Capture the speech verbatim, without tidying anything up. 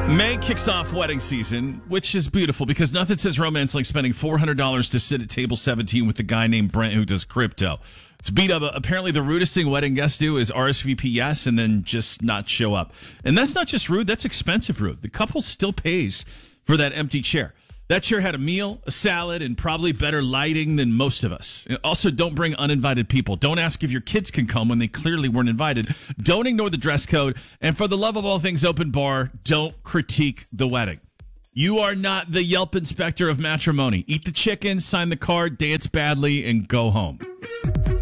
May kicks off wedding season, which is beautiful because nothing says romance like spending four hundred dollars to sit at table seventeen with a guy named Brent who does crypto. It's beat up. Apparently, the rudest thing wedding guests do is R S V P yes and then just not show up. And that's not just rude, that's expensive rude. The couple still pays for that empty chair. That chair had a meal, a salad, and probably better lighting than most of us. Also, don't bring uninvited people. Don't ask if your kids can come when they clearly weren't invited. Don't ignore the dress code. And for the love of all things open bar, don't critique the wedding. You are not the Yelp inspector of matrimony. Eat the chicken, sign the card, dance badly, and go home.